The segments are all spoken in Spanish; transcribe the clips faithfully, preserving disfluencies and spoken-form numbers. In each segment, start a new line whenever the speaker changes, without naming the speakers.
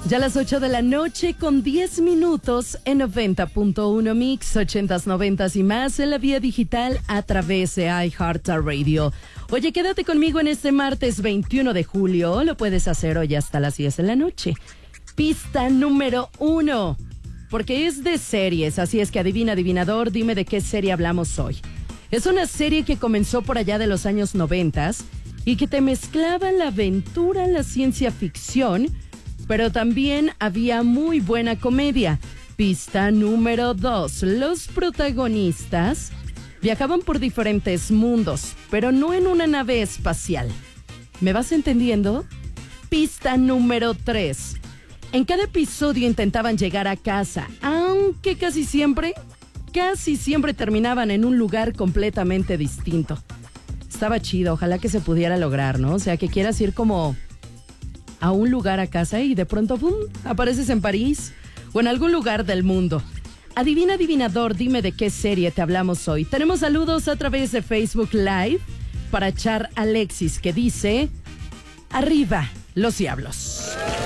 Ya a las ocho de la noche con diez minutos en noventa punto uno Mix, ochentas, noventas y más en la vía digital a través de iHeartRadio. Oye, quédate conmigo en este martes veintiuno de julio. Lo puedes hacer hoy hasta las diez de la noche. Pista número uno, porque es de series, así es que adivina, adivinador, dime de qué serie hablamos hoy. Es una serie que comenzó por allá de los años noventas y que te mezclaba la aventura, la ciencia ficción, pero también había muy buena comedia. Pista número dos. Los protagonistas viajaban por diferentes mundos, pero no en una nave espacial. ¿Me vas entendiendo? Pista número tres. En cada episodio intentaban llegar a casa, aunque casi siempre, casi siempre terminaban en un lugar completamente distinto. Estaba chido, ojalá que se pudiera lograr, ¿no? O sea, que quieras ir como a un lugar a casa y de pronto, ¡pum!, apareces en París o en algún lugar del mundo. Adivina, adivinador, dime de qué serie te hablamos hoy. Tenemos saludos a través de Facebook Live para Char Alexis, que dice: arriba los diablos.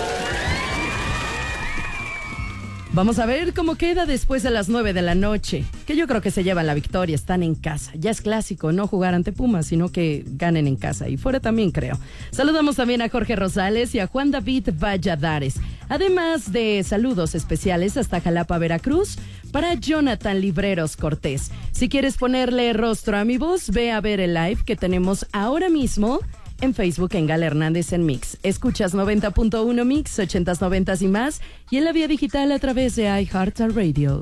Vamos a ver cómo queda después de las nueve de la noche, que yo creo que se llevan la victoria, están en casa. Ya es clásico no jugar ante Pumas, sino que ganen en casa y fuera también, creo. Saludamos también a Jorge Rosales y a Juan David Valladares. Además de saludos especiales hasta Jalapa, Veracruz, para Jonathan Libreros Cortés. Si quieres ponerle rostro a mi voz, ve a ver el live que tenemos ahora mismo en Facebook en Gal Hernández en Mix. Escuchas noventa punto uno Mix, ochentas, noventas y más, y en la vía digital a través de iHeartRadio.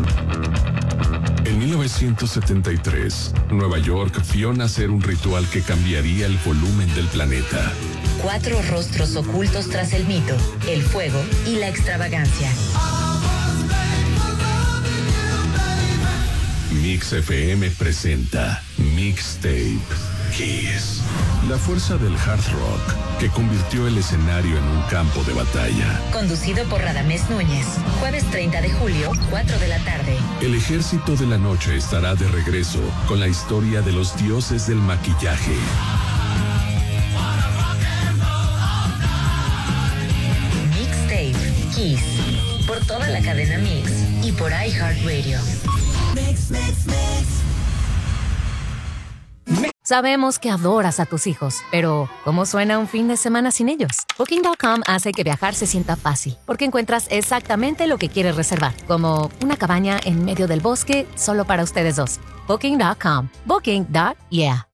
En mil novecientos setenta y tres, Nueva York vio nacer un ritual que cambiaría el volumen del planeta.
Cuatro rostros ocultos tras el mito, el fuego y la extravagancia.
Mix F M presenta Mixtape Kiss. La fuerza del hard rock que convirtió el escenario en un campo de batalla.
Conducido por Radamés Núñez. Jueves treinta de julio, cuatro de la tarde.
El ejército de la noche estará de regreso con la historia de los dioses del maquillaje.
Mixtape Kiss. Por toda la cadena Mix y por iHeartRadio. Mix, mix, mix.
Sabemos que adoras a tus hijos, pero ¿cómo suena un fin de semana sin ellos? Booking punto com hace que viajar se sienta fácil, porque encuentras exactamente lo que quieres reservar, como una cabaña en medio del bosque solo para ustedes dos. Booking punto com. Booking. Yeah.